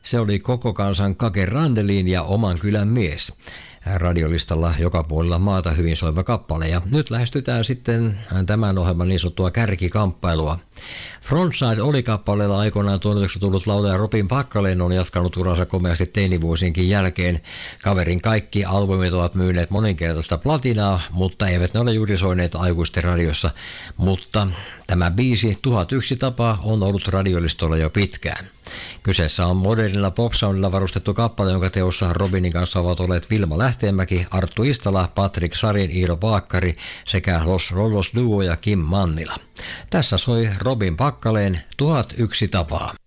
Se oli Koko kansan Kake Randelin ja Oman kylän mies. Radiolistalla joka puolella maata hyvin soiva kappale. Ja nyt lähestytään sitten tämän ohjelman niin sanottua kärkikamppailua. Frontside oli kappaleella aikoinaan tunnetuksi tullut laulaja Robin Packalén on jatkanut uransa komeasti teinivuosienkin jälkeen. Kaverin kaikki albumit ovat myyneet moninkertaista platinaa, mutta eivät ne ole juuri soineet aikuisten radiossa. Mutta tämä biisi 1001 tapa on ollut radiolistolla jo pitkään. Kyseessä on modernilla popsoundilla varustettu kappale, jonka teossa Robinin kanssa ovat olleet Vilma Lähteenmäki, Arttu Istala, Patrik Sarin, Iiro Paakkari sekä Los Rollos Duo ja Kim Mannila. Tässä soi Robin Packalén 1001 tapaa.